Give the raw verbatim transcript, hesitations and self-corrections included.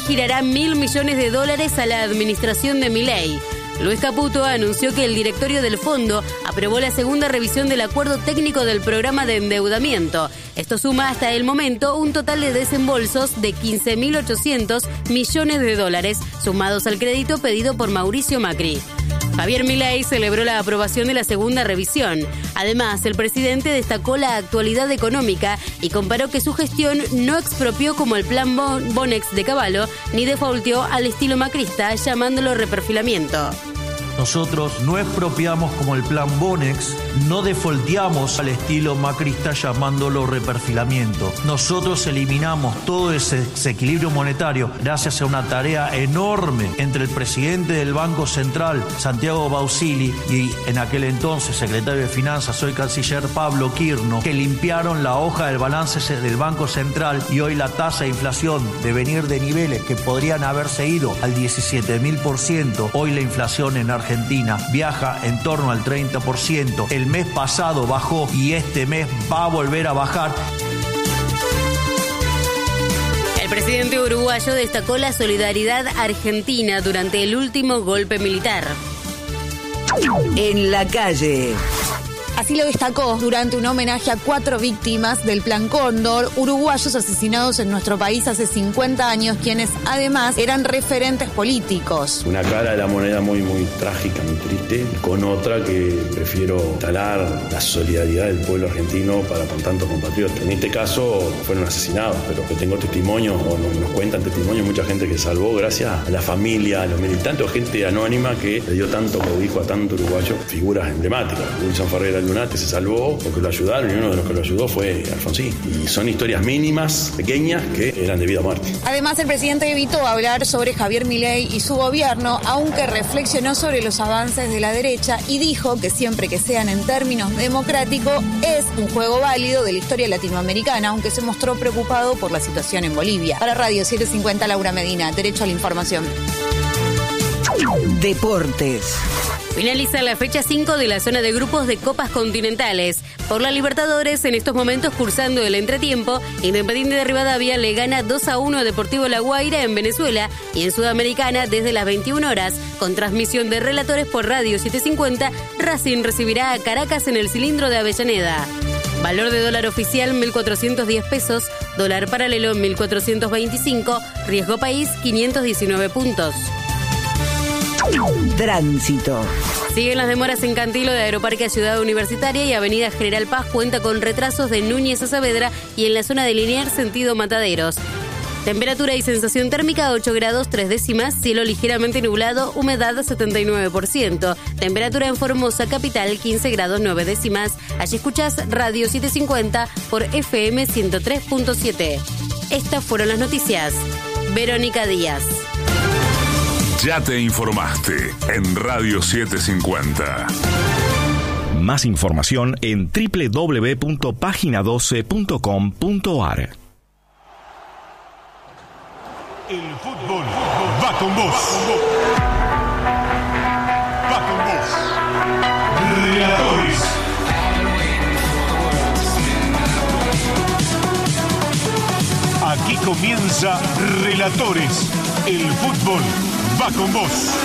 girará mil millones de dólares a la administración de Milei. Luis Caputo anunció que el directorio del fondo aprobó la segunda revisión del acuerdo técnico del programa de endeudamiento. Esto suma hasta el momento un total de desembolsos de quince mil ochocientos millones de dólares, sumados al crédito pedido por Mauricio Macri. Javier Milei celebró la aprobación de la segunda revisión. Además, el presidente destacó la actualidad económica y comparó que su gestión no expropió como el plan Bonex de Cavallo ni defaulteó al estilo macrista, llamándolo reperfilamiento. Nosotros no expropiamos como el plan Bonex, no defaulteamos al estilo macrista llamándolo reperfilamiento. Nosotros eliminamos todo ese desequilibrio monetario gracias a una tarea enorme entre el presidente del Banco Central, Santiago Bausili, y en aquel entonces secretario de Finanzas, hoy canciller Pablo Quirno, que limpiaron la hoja del balance del Banco Central y hoy la tasa de inflación de venir de niveles que podrían haberse ido al diecisiete mil por ciento, hoy la inflación en Argentina Argentina viaja en torno al treinta por ciento. El mes pasado bajó y este mes va a volver a bajar. El presidente uruguayo destacó la solidaridad argentina durante el último golpe militar. En la calle. Así lo destacó durante un homenaje a cuatro víctimas del Plan Cóndor, uruguayos asesinados en nuestro país hace cincuenta años, quienes además eran referentes políticos. Una cara de la moneda muy, muy trágica, muy triste, con otra que prefiero instalar la solidaridad del pueblo argentino para con tantos compatriotas. En este caso fueron asesinados, pero tengo testimonios, o nos, nos cuentan testimonios, mucha gente que salvó gracias a la familia, a los militantes o gente anónima que le dio tanto cobijo a tanto uruguayo, figuras emblemáticas. Wilson Ferreira Lunate se salvó porque lo ayudaron y uno de los que lo ayudó fue Alfonsín. Y son historias mínimas, pequeñas, que eran de vida o muerte. Además, el presidente evitó hablar sobre Javier Milei y su gobierno, aunque reflexionó sobre los avances de la derecha y dijo que siempre que sean en términos democráticos es un juego válido de la historia latinoamericana, aunque se mostró preocupado por la situación en Bolivia. Para Radio setecientos cincuenta, Laura Medina, Derecho a la Información. Deportes. Finaliza la fecha cinco de la zona de grupos de Copas Continentales. Por la Libertadores, en estos momentos cursando el entretiempo, Independiente de Rivadavia le gana dos a uno a Deportivo La Guaira en Venezuela y en Sudamericana desde las veintiuna horas, con transmisión de relatores por Radio setecientos cincuenta, Racing recibirá a Caracas en el Cilindro de Avellaneda. Valor de dólar oficial mil cuatrocientos diez pesos, dólar paralelo mil cuatrocientos veinticinco, riesgo país quinientos diecinueve puntos. Tránsito. Siguen las demoras en Cantilo de Aeroparque a Ciudad Universitaria y Avenida General Paz cuenta con retrasos de Núñez a Saavedra y en la zona de Liniers sentido Mataderos. Temperatura y sensación térmica ocho grados tres décimas, cielo ligeramente nublado, humedad setenta y nueve por ciento. Temperatura en Formosa capital quince grados nueve décimas. Allí escuchás Radio setecientos cincuenta por F M ciento tres punto siete. Estas fueron las noticias. Verónica Díaz. Ya te informaste en Radio setecientos cincuenta. Más información en doble u doble u doble u punto página doce punto com punto a r. El fútbol va con vos. Va con vos. Relatores. Aquí comienza Relatores. El fútbol va con vos.